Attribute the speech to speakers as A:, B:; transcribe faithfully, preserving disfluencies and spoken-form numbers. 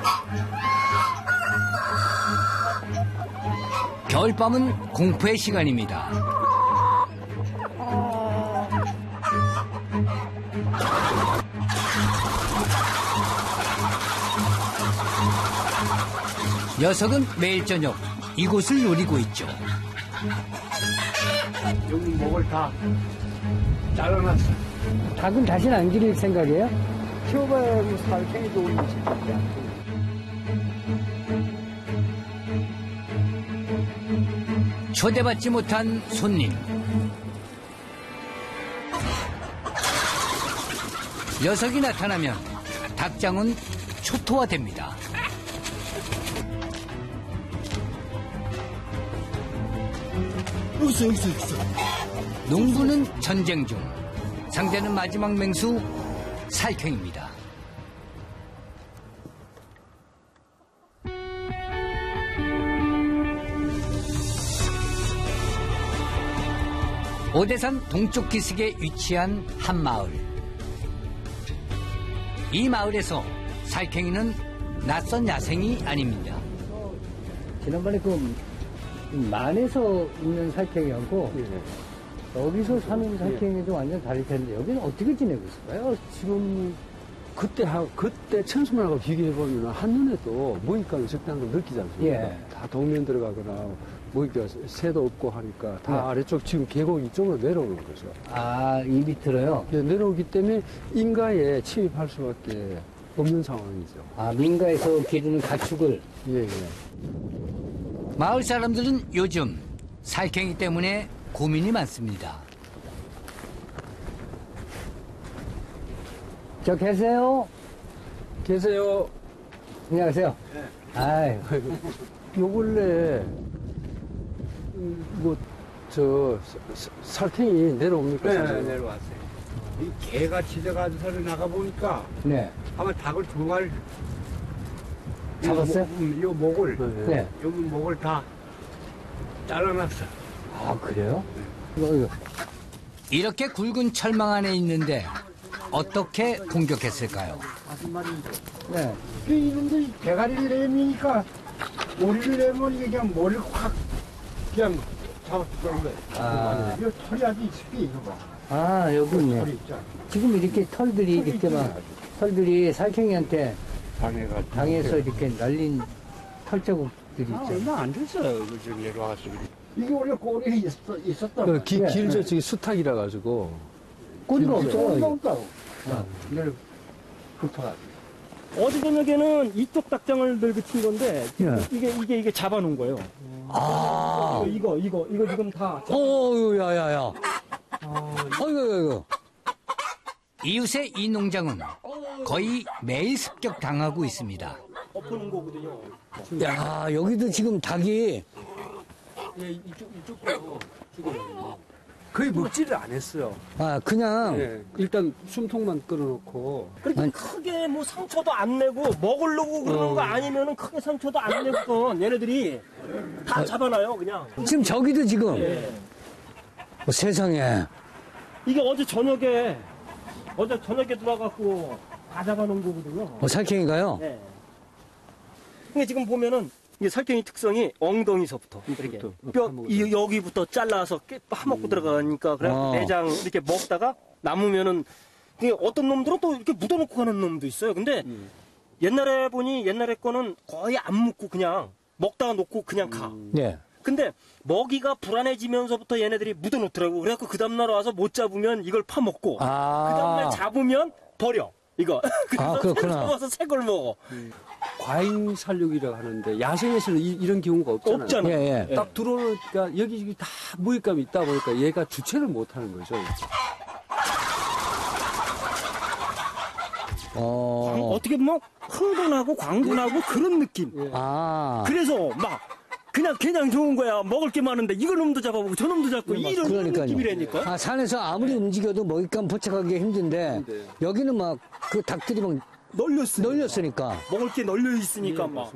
A: 겨울밤은 공포의 시간입니다. 녀석은 매일 저녁 이곳을 노리고 있죠.
B: 여기 목을 다 잘라놨어.
C: 닭은 다시는 안 기를 생각이에요?
B: 키워봐야 뭐 살쾡이도 올리지.
A: 초대받지 못한 손님. 녀석이 나타나면 닭장은 초토화됩니다.
B: 여기 있어, 여기 있어, 여기 있어.
A: 농부는 전쟁 중, 상대는 마지막 맹수 살쾡입니다. 오대산 동쪽 기슭에 위치한 한 마을. 이 마을에서 살쾡이는 낯선 야생이 아닙니다.
C: 지난번에 그 만에서 있는 살쾡이하고
B: 네.
C: 여기서 사는 살쾡이도 완전 다를 텐데 여기는 어떻게 지내고 있을까요?
D: 지금 그때 하 그때 천수만하고 비교해 보면 한눈에도 먹잇감이 적다는 걸 느끼지 않습니까?
C: 예.
D: 다 동면 들어가거나 먹잇감 새도 없고 하니까 다
C: 예.
D: 아래쪽 지금 계곡 이쪽으로 내려오는 거죠.
C: 아, 이 밑으로요?
D: 예, 내려오기 때문에 인가에 침입할 수밖에 없는 상황이죠.
C: 아, 민가에서 기르는 가축을.
D: 예, 예.
A: 마을 사람들은 요즘 살쾡이 때문에 고민이 많습니다.
C: 저 계세요?
D: 계세요.
C: 안녕하세요.
B: 네.
C: 아이,
D: 요 근래 뭐 저 살쾡이 내려옵니까?
B: 네,
D: 진짜로?
B: 내려왔어요. 이 개가 짖어가지고 소리 나가보니까
C: 네.
B: 아마 닭을 두 마리
C: 잡았어요?
B: 요, 목- 요 목을,
D: 네.
C: 네.
B: 여기 목을 다 잘라놨어.
C: 아, 그래요? 이거, 이거.
A: 이렇게 굵은 철망 안에 있는데 어떻게 공격했을까요?
C: 네.
B: 그 이놈들 대가리를 내미니까 머리를 내면 이게 그냥 머리를 확 그냥 잡아주는 거예요.
C: 아.
B: 이거 털이 아주 있을게, 이거 봐.
C: 아, 여기 있네.
B: 털이 있잖아.
C: 지금 이렇게 털들이 이렇게 막, 털들이 살쾡이한테
B: 당해가지고.
C: 당해서 이렇게 날린 털자국들이
B: 아,
C: 있죠.
B: 얼마 안 됐어요. 이거 지금 내려와서. 이게 원래 꼬리에 있었, 있었다.
D: 그 기,
C: 네,
D: 길죠.
C: 네.
D: 지금 수탉이라 가지고.
C: 꼬리가
D: 길죠.
C: 없어요. 이게.
B: 없다고. 내일 붙어가지고.
E: 어제 저녁에는 이쪽 닭장을 들고 친 건데
C: 예.
E: 이게 이게 이게 잡아놓은 거예요.
C: 아.
E: 이거 이거 이거 지금 다
C: 어우, 야, 야, 야. 어이구, 어이구.
A: 이웃의 이 농장은 거의 매일 습격당하고 있습니다.
E: 엎어놓은 거거든요.
C: 야, 여기도 지금 닭이.
D: 예, 이쪽, 이쪽도 죽어요. 거의 먹지를 안 했어요.
C: 아, 그냥.
D: 예, 일단 숨통만 끌어놓고.
E: 그렇게
C: 아니.
E: 크게 뭐 상처도 안 내고 먹으려고 그러는 거 아니면은 크게 상처도 안 내고선 얘네들이 다 잡아놔요 그냥.
C: 지금 저기도 지금.
E: 예.
C: 어, 세상에.
E: 이게 어제 저녁에 어제 저녁에 들어와갖고 다 잡아놓은 거거든요.
C: 어, 살쾡이가요?
E: 예. 근데 지금 보면은 이게 살쾡이 특성이 엉덩이서부터 이렇게 뼈 이, 여기부터 잘라서 깨 파먹고 들어가니까 그래
C: 어.
E: 내장 이렇게 먹다가 남으면은 이게 어떤 놈들은 또 이렇게 묻어놓고 가는 놈도 있어요. 근데 옛날에 보니 옛날에 거는 거의 안 묻고 그냥 먹다가 놓고 그냥 가.
C: 네.
E: 근데 먹이가 불안해지면서부터 얘네들이 묻어놓더라고. 그래갖고 그 다음날 와서 못 잡으면 이걸 파먹고
C: 아.
E: 그 다음날 잡으면 버려. 이거. 그래서
C: 아, 그렇구나.
E: 잡아서 새 걸 먹어.
D: 과잉 살육이라고 하는데 야생에서는 이, 런 경우가 없잖아요.
E: 없잖아.
C: 예, 예.
D: 딱 들어오니까 여기 저기 다 먹잇감이 있다 보니까 얘가 주체를 못 하는 거죠.
C: 어.
E: 어떻게 보면 흥분하고 광분하고 그런 느낌.
C: 아.
E: 그래서 막 그냥 그냥 좋은 거야. 먹을 게 많은데 이거 놈도 잡아보고 저 놈도 잡고 이런
C: 그러니까요.
E: 느낌이라니까.
C: 아, 산에서 아무리 움직여도 먹잇감 포착하기 힘든데 여기는 막 그 닭들이 막
E: 널렸어.
C: 널렸으니까.
E: 먹을 게 널려 있으니까 막.